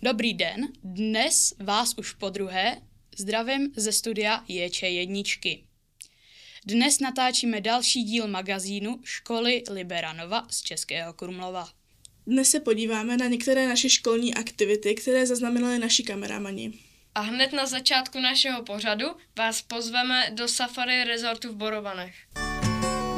Dobrý den, dnes vás už podruhé zdravím ze studia JČ1. Dnes natáčíme další díl magazínu Školy Liberanova z Českého Krumlova. Dnes se podíváme na některé naše školní aktivity, které zaznamenali naši kameramani. A hned na začátku našeho pořadu vás pozveme do Safari Resortu v Borovanech.